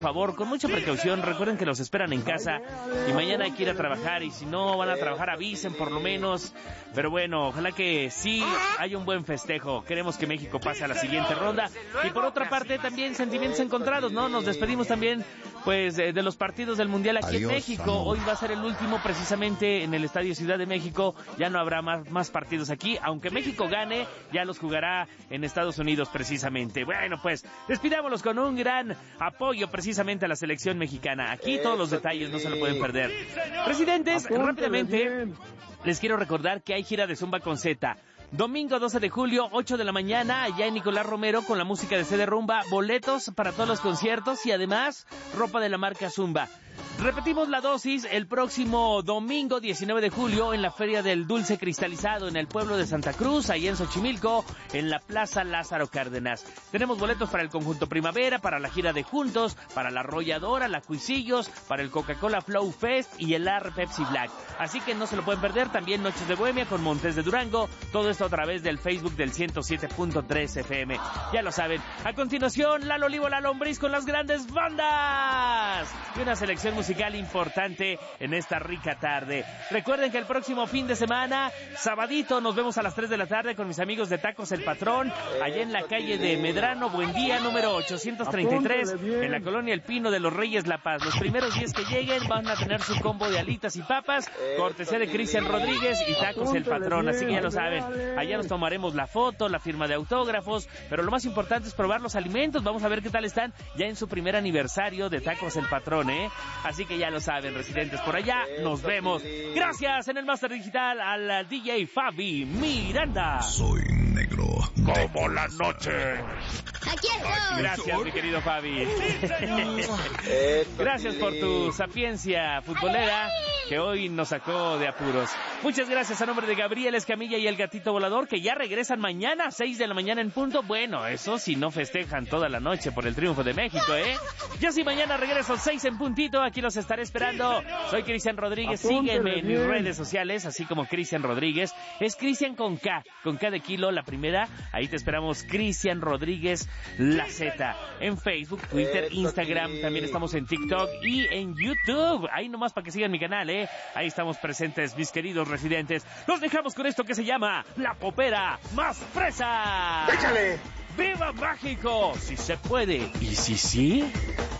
Por favor, con mucha precaución, recuerden que los esperan en casa y mañana hay que ir a trabajar y si no van a trabajar avisen por lo menos, pero bueno, ojalá que sí haya un buen festejo. Queremos que México pase a la siguiente ronda y por otra parte también sentimientos encontrados, ¿no? Nos despedimos también pues de los partidos del Mundial aquí en México. Hoy va a ser el último precisamente en el Estadio Ciudad de México, ya no habrá más partidos aquí, aunque México gane, ya los jugará en Estados Unidos precisamente. Bueno, pues despidámoslos con un gran apoyo precisamente a la selección mexicana. Aquí todos los detalles no se lo pueden perder. Presidentes, rápidamente les quiero recordar que hay gira de Zumba con Z. Domingo 12 de julio, 8 de la mañana, allá en Nicolás Romero con la música de CD Rumba, boletos para todos los conciertos y además ropa de la marca Zumba. Repetimos la dosis el próximo domingo 19 de julio en la Feria del Dulce Cristalizado en el pueblo de Santa Cruz, ahí en Xochimilco, en la Plaza Lázaro Cárdenas. Tenemos boletos para el Conjunto Primavera, para la gira de Juntos, para la Arrolladora, la Cuisillos, para el Coca-Cola Flow Fest y el AR Pepsi Black. Así que no se lo pueden perder, también Noches de Bohemia con Montes de Durango, todo esto a través del Facebook del 107.3 FM. Ya lo saben. A continuación, Lalo Olivo, La Lombriz con las grandes bandas y una selección musical importante en esta rica tarde. Recuerden que el próximo fin de semana, sabadito, nos vemos a las 3 de la tarde con mis amigos de Tacos El Patrón, allá en la calle de Medrano, Buendía, número 833, en la colonia El Pino de los Reyes La Paz. Los primeros 10 que lleguen van a tener su combo de alitas y papas, cortesía de Cristian Rodríguez y Tacos El Patrón, así que ya lo saben. Allá nos tomaremos la foto, la firma de autógrafos, pero lo más importante es probar los alimentos. Vamos a ver qué tal están ya en su primer aniversario de Tacos El Patrón, Así que ya lo saben, residentes, por allá nos vemos. Gracias en el Máster Digital al DJ Fabi Miranda. Soy negro como la noche. Aquí estoy. Gracias, mi querido Fabi. Gracias por tu sapiencia futbolera que hoy nos sacó de apuros. Muchas gracias a nombre de Gabriel Escamilla y el Gatito Volador, que ya regresan mañana a 6 de la mañana en punto. Bueno, eso si no festejan toda la noche por el triunfo de México, Yo sí mañana regreso 6 en puntito, aquí los estaré esperando. Soy Cristian Rodríguez, sígueme en mis redes sociales, así como Cristian Rodríguez. Es Cristian con K de kilo, la primera. Ahí te esperamos, Cristian Rodríguez, la Z. En Facebook, Twitter, Instagram, también estamos en TikTok y en YouTube. Ahí nomás para que sigan mi canal, Ahí estamos presentes, mis queridos residentes. Los dejamos con esto que se llama La Popera Más Fresa. ¡Échale! ¡Viva México! Si se puede. ¿Y si sí?